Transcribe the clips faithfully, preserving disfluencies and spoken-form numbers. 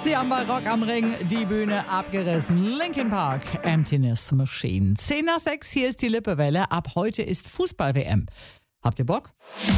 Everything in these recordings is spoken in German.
Sie haben bei Rock am Ring die Bühne abgerissen. Linkin Park, Emptiness Machine. zehn nach sechs, hier ist die Lippewelle. Ab heute ist Fußball-W M. Habt ihr Bock?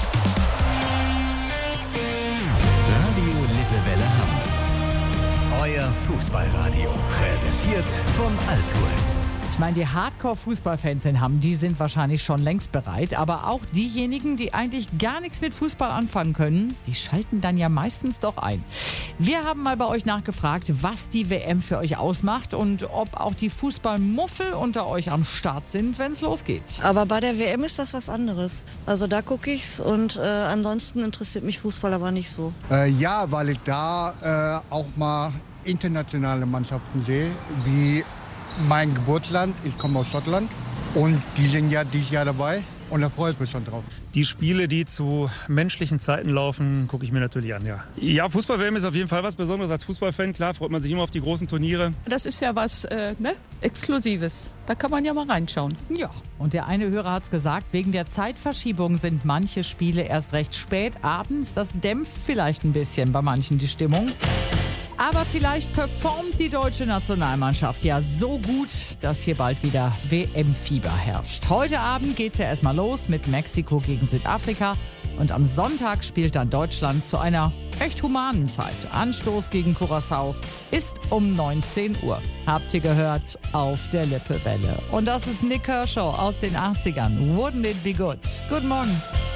Radio Lippewelle Hamm. Euer Fußballradio. Präsentiert vom Altours. Ich meine, die Hardcore-Fußballfans in Hamm, die sind wahrscheinlich schon längst bereit. Aber auch diejenigen, die eigentlich gar nichts mit Fußball anfangen können, die schalten dann ja meistens doch ein. Wir haben mal bei euch nachgefragt, was die W M für euch ausmacht und ob auch die Fußballmuffel unter euch am Start sind, wenn es losgeht. Aber bei der W M ist das was anderes. Also da gucke ich's und äh, ansonsten interessiert mich Fußball aber nicht so. Äh, ja, weil ich da äh, auch mal internationale Mannschaften sehe, wie mein Geburtsland. Ich komme aus Schottland und die sind ja dieses Jahr dabei und da freue ich mich schon drauf. Die Spiele, die zu menschlichen Zeiten laufen, gucke ich mir natürlich an, ja. Ja, Fußball-W M ist auf jeden Fall was Besonderes als Fußballfan. Klar, freut man sich immer auf die großen Turniere. Das ist ja was äh, ne? Exklusives. Da kann man ja mal reinschauen. Ja, und der eine Hörer hat's gesagt, wegen der Zeitverschiebung sind manche Spiele erst recht spät abends. Das dämpft vielleicht ein bisschen bei manchen die Stimmung. Aber vielleicht performt die deutsche Nationalmannschaft ja so gut, dass hier bald wieder W M-Fieber herrscht. Heute Abend geht's ja erstmal los mit Mexiko gegen Südafrika. Und am Sonntag spielt dann Deutschland zu einer echt humanen Zeit. Anstoß gegen Curaçao ist um neunzehn Uhr. Habt ihr gehört? Auf der Lippewelle. Und das ist Nick Kershaw aus den achtzigern. Wouldn't it be good? Guten Morgen.